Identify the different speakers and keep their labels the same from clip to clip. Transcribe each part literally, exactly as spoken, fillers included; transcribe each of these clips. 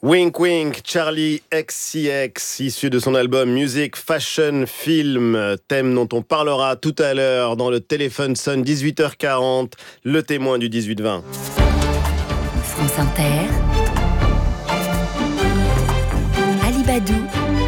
Speaker 1: Wink Wink, Charlie X C X, issu de son album Music, Fashion, Film, thème dont on parlera tout à l'heure dans le téléphone sonne dix-huit heures quarante, le témoin du dix-huit vingt.
Speaker 2: France Inter, Ali Badou,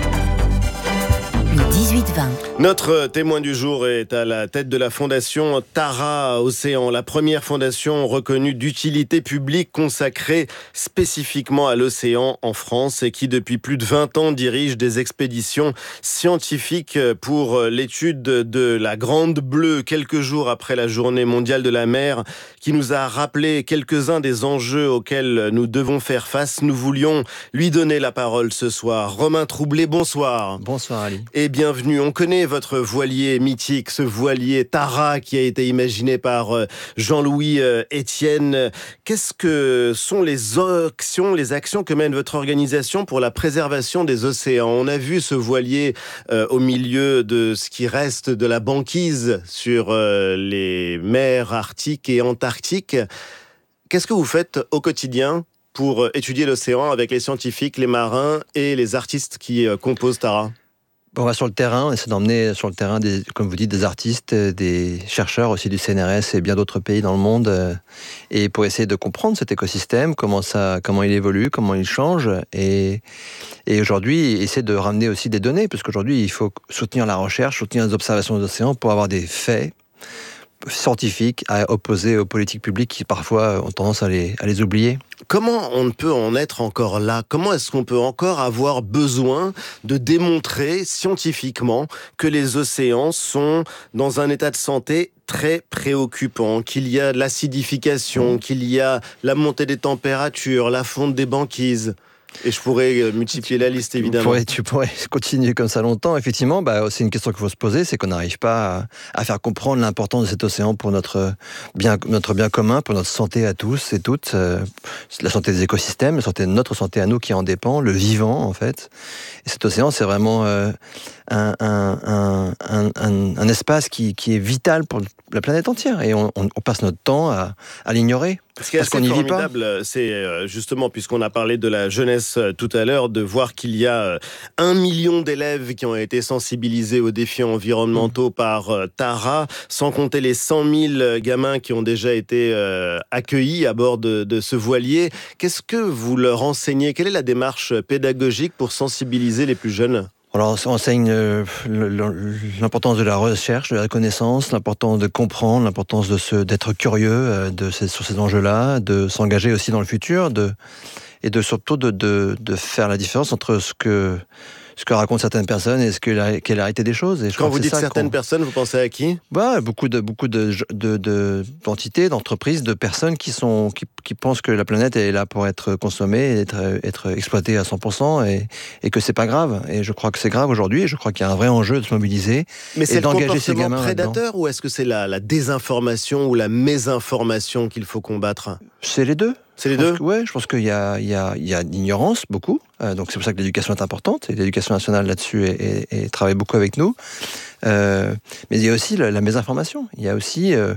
Speaker 2: le dix-huit vingt.
Speaker 1: Notre témoin du jour est à la tête de la fondation Tara Océan, la première fondation reconnue d'utilité publique consacrée spécifiquement à l'océan en France et qui depuis plus de vingt ans dirige des expéditions scientifiques pour l'étude de la Grande Bleue quelques jours après la journée mondiale de la mer qui nous a rappelé quelques-uns des enjeux auxquels nous devons faire face. Nous voulions lui donner la parole ce soir. Romain Troublé, bonsoir.
Speaker 3: Bonsoir Ali.
Speaker 1: Et bienvenue. On connaît votre voilier mythique, ce voilier Tara qui a été imaginé par Jean-Louis Etienne. Qu'est-ce que sont les actions, les actions que mène votre organisation pour la préservation des océans? On a vu ce voilier euh, au milieu de ce qui reste de la banquise sur euh, les mers arctiques et antarctiques. Qu'est-ce que vous faites au quotidien pour étudier l'océan avec les scientifiques, les marins et les artistes qui euh, composent Tara?
Speaker 3: On va sur le terrain, on essaie d'emmener sur le terrain, des, comme vous dites, des artistes, des chercheurs aussi du C N R S et bien d'autres pays dans le monde, et pour essayer de comprendre cet écosystème, comment ça, comment il évolue, comment il change, et, et aujourd'hui essayer de ramener aussi des données, parce qu'aujourd'hui il faut soutenir la recherche, soutenir les observations des océans pour avoir des faits scientifiques à opposer aux politiques publiques qui parfois ont tendance à les, à les oublier.
Speaker 1: Comment on ne peut en être encore là? Comment est-ce qu'on peut encore avoir besoin de démontrer scientifiquement que les océans sont dans un état de santé très préoccupant, qu'il y a de l'acidification, qu'il y a la montée des températures, la fonte des banquises? Et je pourrais multiplier la liste, évidemment.
Speaker 3: Tu pourrais, tu pourrais continuer comme ça longtemps. Effectivement, bah, c'est une question qu'il faut se poser, c'est qu'on n'arrive pas à, à faire comprendre l'importance de cet océan pour notre bien, notre bien commun, pour notre santé à tous et toutes, euh, la santé des écosystèmes, la santé de notre santé à nous qui en dépend, le vivant, en fait. Et cet océan, c'est vraiment euh, un, un, un, un, un, un espace qui, qui est vital pour la planète entière. Et on, on, on passe notre temps à, à l'ignorer.
Speaker 1: Ce qui est assez formidable, c'est justement, puisqu'on a parlé de la jeunesse tout à l'heure, de voir qu'il y a un million d'élèves qui ont été sensibilisés aux défis environnementaux par Tara, sans compter les cent mille gamins qui ont déjà été accueillis à bord de, de ce voilier. Qu'est-ce que vous leur enseignez? Quelle est la démarche pédagogique pour sensibiliser les plus jeunes?
Speaker 3: Alors, on enseigne euh, l'importance de la recherche, de la connaissance, l'importance de comprendre, l'importance de se, d'être curieux euh, de ces, sur ces enjeux-là, de s'engager aussi dans le futur, de, et de surtout de, de, de faire la différence entre ce que, ce que racontent certaines personnes et ce que la, qu'est la réalité des choses. Et je
Speaker 1: Quand vous
Speaker 3: que
Speaker 1: dites certaines qu'on... personnes, vous pensez à qui?
Speaker 3: Bah, beaucoup de beaucoup de, de, de d'entités, d'entreprises, de personnes qui sont qui, qui pensent que la planète est là pour être consommée, être être exploitée à cent pour cent et et que c'est pas grave. Et je crois que c'est grave aujourd'hui. Et je crois qu'il y a un vrai enjeu de se mobiliser.
Speaker 1: Mais c'est
Speaker 3: et d'engager ces gamins
Speaker 1: prédateur
Speaker 3: là-dedans.
Speaker 1: Ou est-ce que c'est la, la désinformation ou la mésinformation qu'il faut combattre?
Speaker 3: C'est les deux.
Speaker 1: C'est les deux?
Speaker 3: Oui, je pense qu'il y a, il y a, il y a l'ignorance, beaucoup. Euh, donc c'est pour ça que l'éducation est importante. Et l'éducation nationale là-dessus et, et, et travaille beaucoup avec nous. Euh, mais il y a aussi la, la mésinformation. Il y a aussi euh,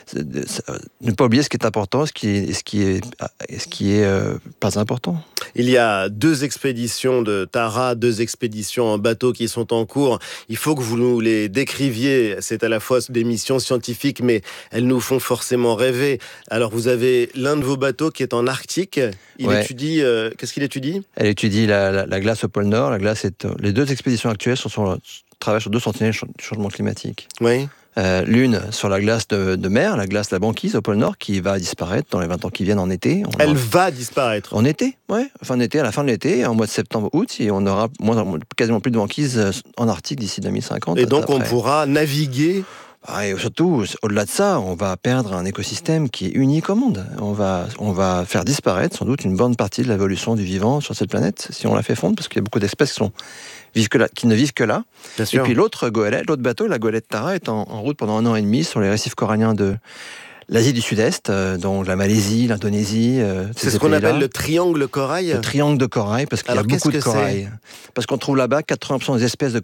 Speaker 3: ne pas oublier ce qui est important, ce qui est, ce qui est, ce qui est euh, pas important.
Speaker 1: Il y a deux expéditions de Tara, deux expéditions en bateau qui sont en cours. Il faut que vous nous les décriviez. C'est à la fois des missions scientifiques, mais elles nous font forcément rêver. Alors vous avez l'un de vos bateaux qui est en Arctique. Il ouais. étudie. Euh, qu'est-ce qu'il étudie?
Speaker 3: Elle étudie la, la, la glace au pôle Nord. La glace est, les deux expéditions actuelles sont sur, travaillent sur deux sentinelles du changement climatique.
Speaker 1: Oui.
Speaker 3: Euh, l'une sur la glace de, de mer, la glace, la banquise au pôle Nord, qui va disparaître dans les vingt ans qui viennent en été. On
Speaker 1: Elle
Speaker 3: en...
Speaker 1: va disparaître
Speaker 3: en été, ouais, fin d'été, à la fin de l'été, en mois de septembre, août, et on aura moins, quasiment plus de banquise en Arctique d'ici deux mille cinquante.
Speaker 1: Et donc après. On pourra naviguer.
Speaker 3: Ah, et surtout, au-delà de ça, on va perdre un écosystème qui est unique au monde. On va, on va faire disparaître sans doute une bonne partie de l'évolution du vivant sur cette planète si on la fait fondre, parce qu'il y a beaucoup d'espèces qui sont vivent que là, qui ne vivent que là.
Speaker 1: Bien
Speaker 3: et
Speaker 1: sûr.
Speaker 3: puis l'autre goélette, l'autre bateau, la goélette Tara, est en, en route pendant un an et demi sur les récifs coralliens de l'Asie du Sud-Est, euh, dont la Malaisie, l'Indonésie. Euh,
Speaker 1: c'est ce qu'on appelle le triangle corail.
Speaker 3: Le triangle de corail, parce qu'il Alors, y a beaucoup de corail. C'est Parce qu'on trouve là-bas quatre-vingts pour cent des espèces de coraux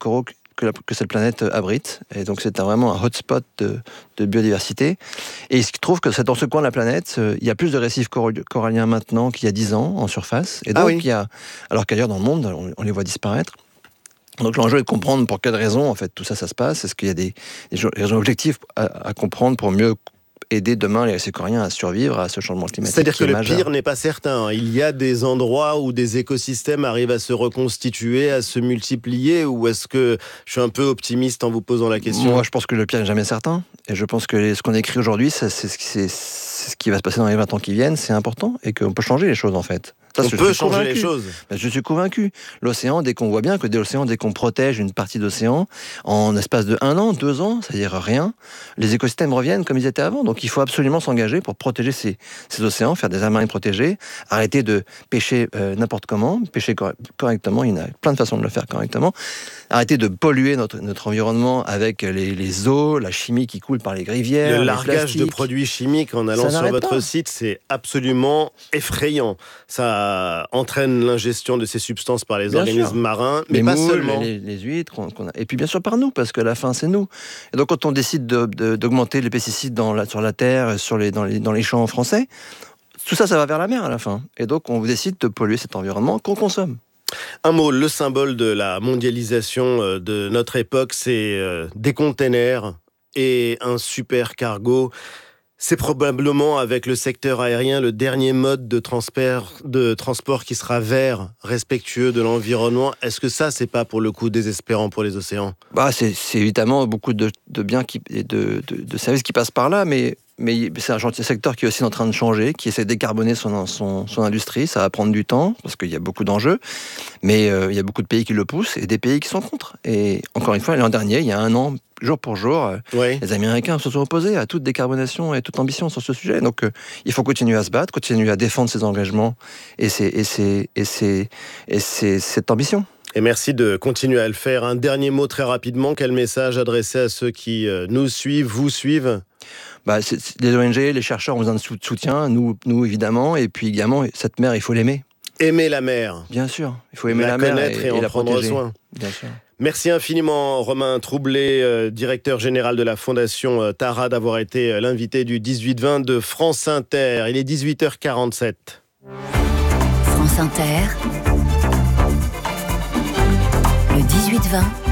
Speaker 3: que, la, que cette planète abrite. Et donc c'est un, vraiment un hotspot de, de biodiversité. Et il se trouve que c'est dans ce coin de la planète, il y a plus de récifs coralliens maintenant qu'il y a dix ans en surface. Et donc, ah oui. il y a, alors qu'ailleurs dans le monde, on, on les voit disparaître. Donc l'enjeu est de comprendre pour quelles raisons en fait tout ça ça se passe. Est-ce qu'il y a des, des raisons objectives à, à comprendre pour mieux aider demain les récifs coralliens à survivre à ce changement climatique?
Speaker 1: C'est-à-dire que le
Speaker 3: majeur.
Speaker 1: pire n'est pas certain. Il y a des endroits où des écosystèmes arrivent à se reconstituer, à se multiplier, ou est-ce que je suis un peu optimiste en vous posant la question?
Speaker 3: Moi, je pense que le pire n'est jamais certain. Et je pense que ce qu'on écrit aujourd'hui, c'est, c'est, c'est, c'est ce qui va se passer dans les vingt ans qui viennent, c'est important, et qu'on peut changer les choses en fait.
Speaker 1: Ça, on peut changer convaincu. les choses.
Speaker 3: Ben, je suis convaincu. L'océan, dès qu'on voit bien que dès l'océan, dès qu'on protège une partie d'océan, en espace de un an, deux ans, c'est-à-dire rien, les écosystèmes reviennent comme ils étaient avant. Donc il faut absolument s'engager pour protéger ces, ces océans, faire des aires marines protégées, arrêter de pêcher euh, n'importe comment, pêcher cor- correctement, il y a plein de façons de le faire correctement, arrêter de polluer notre, notre environnement avec les, les eaux, la chimie qui coule par les rivières,
Speaker 1: le largage de produits chimiques en allant sur votre
Speaker 3: pas.
Speaker 1: site, c'est absolument effrayant. Ça entraîne l'ingestion de ces substances par les bien organismes sûr. marins, mais
Speaker 3: les
Speaker 1: pas
Speaker 3: moules,
Speaker 1: seulement.
Speaker 3: Les, les huîtres, qu'on, qu'on a... et puis bien sûr par nous, parce que la fin c'est nous. Et donc quand on décide de, de, d'augmenter les pesticides dans la, sur la terre, sur les, dans, les, dans les champs français, tout ça, ça va vers la mer à la fin. Et donc on décide de polluer cet environnement qu'on consomme.
Speaker 1: Un mot, le symbole de la mondialisation de notre époque, c'est des containers et un super cargo. C'est probablement avec le secteur aérien le dernier mode de transport, de transport qui sera vert, respectueux de l'environnement. Est-ce que ça, c'est pas pour le coup désespérant pour les océans?
Speaker 3: Bah, c'est, c'est évidemment beaucoup de, de biens qui, et de, de, de services qui passent par là, mais, mais c'est un chantier secteur qui est aussi en train de changer, qui essaie de décarboner son, son, son industrie. Ça va prendre du temps, parce qu'il y a beaucoup d'enjeux, mais euh, il y a beaucoup de pays qui le poussent et des pays qui sont contre. Et encore une fois, l'an dernier, il y a un an, jour pour jour, oui. les Américains se sont opposés à toute décarbonation et toute ambition sur ce sujet. Donc, euh, il faut continuer à se battre, continuer à défendre ses engagements et, ses, et, ses, et, ses, et ses, cette ambition.
Speaker 1: Et merci de continuer à le faire. Un dernier mot très rapidement. Quel message adressé à ceux qui euh, nous suivent, vous suivent?
Speaker 3: Bah, c'est, c'est, les O N G, les chercheurs ont besoin de soutien, nous, nous évidemment, et puis également, cette mer, il faut l'aimer.
Speaker 1: Aimer la mer.
Speaker 3: Bien sûr, il faut aimer
Speaker 1: la,
Speaker 3: la mer
Speaker 1: connaître et, et, et en
Speaker 3: la
Speaker 1: prendre
Speaker 3: protéger.
Speaker 1: soin.
Speaker 3: Bien sûr.
Speaker 1: Merci infiniment Romain Troublé, euh, directeur général de la Fondation euh, Tara, d'avoir été euh, l'invité du dix-huit vingt de France Inter. Il est dix-huit heures quarante-sept.
Speaker 2: France Inter, le dix-huit vingt.